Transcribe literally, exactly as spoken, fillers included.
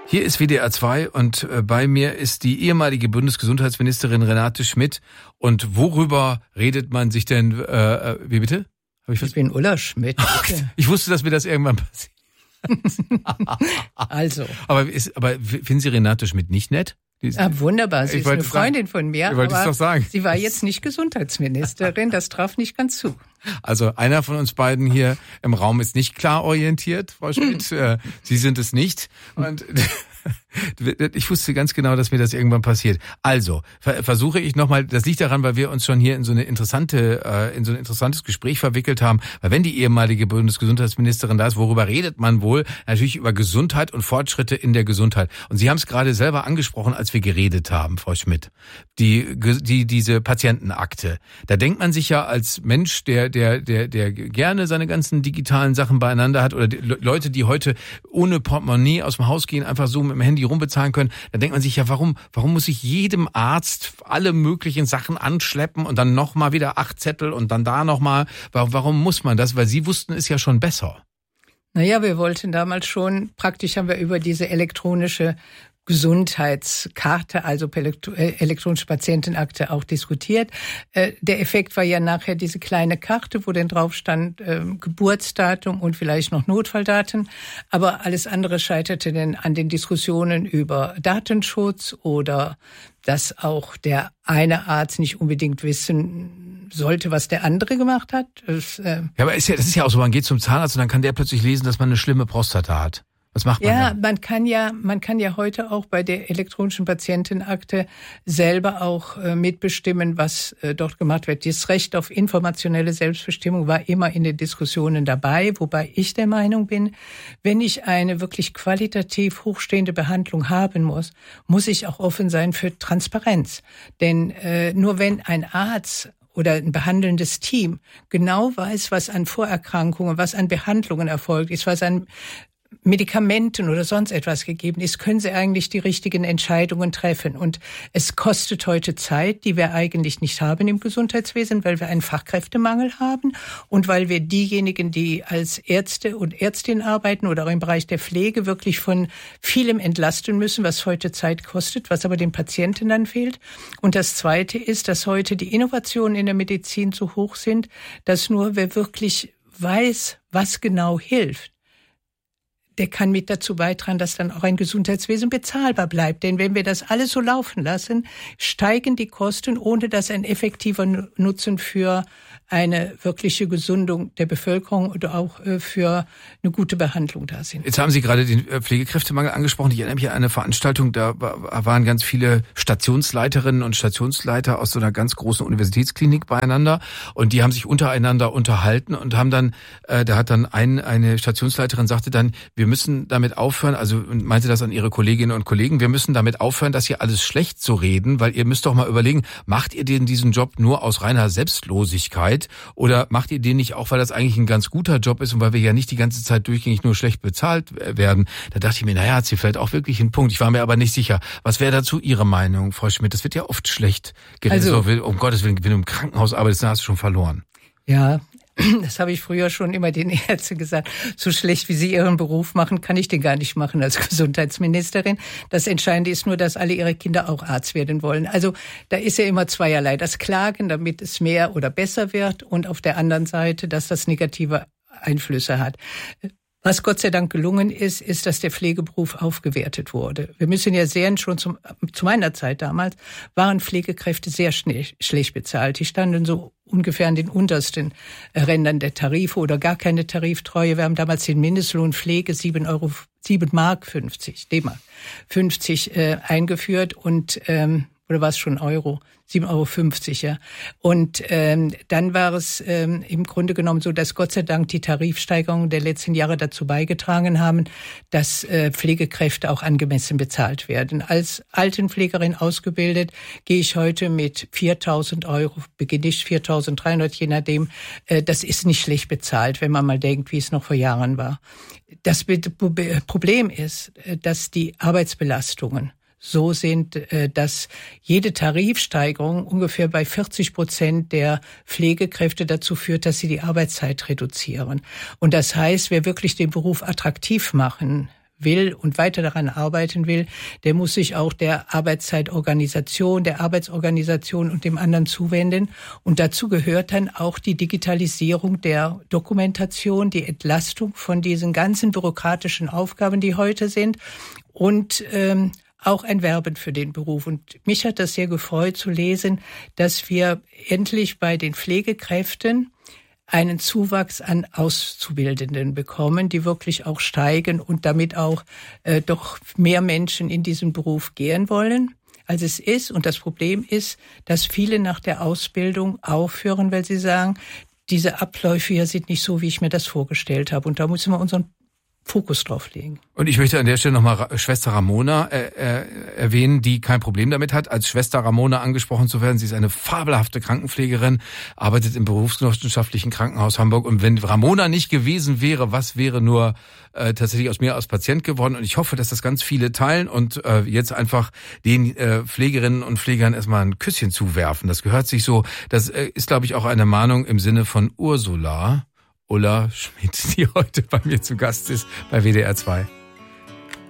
Hier ist W D R zwei und bei mir ist die ehemalige Bundesgesundheitsministerin Renate Schmidt. Und worüber redet man sich denn, äh, wie bitte? Hab ich, ich bin Ulla Schmidt. Ich wusste, dass mir das irgendwann passiert. Also. Aber, ist, aber finden Sie Renate Schmidt nicht nett? Ist, ah, wunderbar, sie ist eine Freundin sagen, von mir, ich wollte aber es doch sagen. Sie war jetzt nicht Gesundheitsministerin, das traf nicht ganz zu. Also einer von uns beiden hier im Raum ist nicht klar orientiert, Frau Schmidt. Sie sind es nicht. Und ich wusste ganz genau, dass mir das irgendwann passiert. Also versuche ich nochmal, das liegt daran, weil wir uns schon hier in so eine interessante, in so ein interessantes Gespräch verwickelt haben. Weil wenn die ehemalige Bundesgesundheitsministerin da ist, worüber redet man wohl? Natürlich über Gesundheit und Fortschritte in der Gesundheit. Und Sie haben es gerade selber angesprochen, als wir geredet haben, Frau Schmidt. Die, die, diese Patientenakte. Da denkt man sich ja als Mensch, der, der, der, der gerne seine ganzen digitalen Sachen beieinander hat, oder die Leute, die heute ohne Portemonnaie aus dem Haus gehen, einfach so mit dem Handy rumbezahlen können, da denkt man sich ja, warum, warum muss ich jedem Arzt alle möglichen Sachen anschleppen und dann nochmal wieder acht Zettel und dann da nochmal, warum, warum muss man das? Weil Sie wussten es ja schon besser. Naja, wir wollten damals schon, praktisch haben wir über diese elektronische Gesundheitskarte, also elektronische Patientenakte auch diskutiert. Der Effekt war ja nachher diese kleine Karte, wo dann drauf stand äh, Geburtsdatum und vielleicht noch Notfalldaten. Aber alles andere scheiterte dann an den Diskussionen über Datenschutz oder dass auch der eine Arzt nicht unbedingt wissen sollte, was der andere gemacht hat. Das, äh ja, aber ist ja, das ist ja auch so, man geht zum Zahnarzt und dann kann der plötzlich lesen, dass man eine schlimme Prostata hat. Was macht man ja, da? man kann ja, man kann ja heute auch bei der elektronischen Patientenakte selber auch äh, mitbestimmen, was äh, dort gemacht wird. Das Recht auf informationelle Selbstbestimmung war immer in den Diskussionen dabei, wobei ich der Meinung bin, wenn ich eine wirklich qualitativ hochstehende Behandlung haben muss, muss ich auch offen sein für Transparenz. Denn äh, nur wenn ein Arzt oder ein behandelndes Team genau weiß, was an Vorerkrankungen, was an Behandlungen erfolgt ist, was an Medikamenten oder sonst etwas gegeben ist, können sie eigentlich die richtigen Entscheidungen treffen. Und es kostet heute Zeit, die wir eigentlich nicht haben im Gesundheitswesen, weil wir einen Fachkräftemangel haben und weil wir diejenigen, die als Ärzte und Ärztinnen arbeiten oder auch im Bereich der Pflege wirklich von vielem entlasten müssen, was heute Zeit kostet, was aber den Patienten dann fehlt. Und das Zweite ist, dass heute die Innovationen in der Medizin so hoch sind, dass nur wer wirklich weiß, was genau hilft, der kann mit dazu beitragen, dass dann auch ein Gesundheitswesen bezahlbar bleibt. Denn wenn wir das alles so laufen lassen, steigen die Kosten, ohne dass ein effektiver Nutzen für eine wirkliche Gesundung der Bevölkerung oder auch für eine gute Behandlung da sind. Jetzt haben Sie gerade den Pflegekräftemangel angesprochen. Ich erinnere mich an eine Veranstaltung, da waren ganz viele Stationsleiterinnen und Stationsleiter aus so einer ganz großen Universitätsklinik beieinander und die haben sich untereinander unterhalten und haben dann, äh, da hat dann ein, eine Stationsleiterin sagte dann, wir müssen damit aufhören, also meinte das an ihre Kolleginnen und Kollegen, wir müssen damit aufhören, das hier alles schlecht zu reden, weil ihr müsst doch mal überlegen, macht ihr denn diesen Job nur aus reiner Selbstlosigkeit oder macht ihr den nicht auch, weil das eigentlich ein ganz guter Job ist und weil wir ja nicht die ganze Zeit durchgängig nur schlecht bezahlt werden? Da dachte ich mir, naja, hat sie vielleicht auch wirklich einen Punkt. Ich war mir aber nicht sicher. Was wäre dazu Ihre Meinung, Frau Schmidt? Das wird ja oft schlecht geredet. Also, so, um Gottes Willen, wenn du im Krankenhaus arbeitest, dann hast du schon verloren. Ja, das habe ich früher schon immer den Ärzten gesagt. So schlecht, wie sie ihren Beruf machen, kann ich den gar nicht machen als Gesundheitsministerin. Das Entscheidende ist nur, dass alle ihre Kinder auch Arzt werden wollen. Also da ist ja immer zweierlei. Das Klagen, damit es mehr oder besser wird und auf der anderen Seite, dass das negative Einflüsse hat. Was Gott sei Dank gelungen ist, ist, dass der Pflegeberuf aufgewertet wurde. Wir müssen ja sehen, schon zum, zu meiner Zeit damals waren Pflegekräfte sehr schnell, schlecht bezahlt. Die standen so ungefähr an den untersten Rändern der Tarife oder gar keine Tariftreue. Wir haben damals den Mindestlohn Pflege sieben Euro, sieben Mark fünfzig, D-Mark fünfzig äh, eingeführt und ähm, oder war es schon Euro? sieben Euro fünfzig, ja. Und ähm, dann war es ähm, im Grunde genommen so, dass Gott sei Dank die Tarifsteigerungen der letzten Jahre dazu beigetragen haben, dass äh, Pflegekräfte auch angemessen bezahlt werden. Als Altenpflegerin ausgebildet gehe ich heute mit viertausend Euro, beginne ich viertausenddreihundert, je nachdem. Äh, das ist nicht schlecht bezahlt, wenn man mal denkt, wie es noch vor Jahren war. Das Problem ist, dass die Arbeitsbelastungen so sind, dass jede Tarifsteigerung ungefähr bei vierzig Prozent der Pflegekräfte dazu führt, dass sie die Arbeitszeit reduzieren. Und das heißt, wer wirklich den Beruf attraktiv machen will und weiter daran arbeiten will, der muss sich auch der Arbeitszeitorganisation, der Arbeitsorganisation und dem anderen zuwenden. Und dazu gehört dann auch die Digitalisierung der Dokumentation, die Entlastung von diesen ganzen bürokratischen Aufgaben, die heute sind, und ähm, auch ein Werben für den Beruf. Und mich hat das sehr gefreut zu lesen, dass wir endlich bei den Pflegekräften einen Zuwachs an Auszubildenden bekommen, die wirklich auch steigen und damit auch äh, doch mehr Menschen in diesen Beruf gehen wollen, als es ist. Und das Problem ist, dass viele nach der Ausbildung aufhören, weil sie sagen, diese Abläufe hier sind nicht so, wie ich mir das vorgestellt habe. Und da müssen wir unseren Fokus drauf legen. Und ich möchte an der Stelle nochmal Schwester Ramona äh, äh, erwähnen, die kein Problem damit hat, als Schwester Ramona angesprochen zu werden. Sie ist eine fabelhafte Krankenpflegerin, arbeitet im berufsgenossenschaftlichen Krankenhaus Hamburg. Und wenn Ramona nicht gewesen wäre, was wäre nur äh, tatsächlich aus mir als Patient geworden? Und ich hoffe, dass das ganz viele teilen und äh, jetzt einfach den äh, Pflegerinnen und Pflegern erstmal ein Küsschen zuwerfen. Das gehört sich so. Das äh, ist, glaube ich, auch eine Mahnung im Sinne von Ursula Ulla Schmidt, die heute bei mir zu Gast ist bei W D R zwei.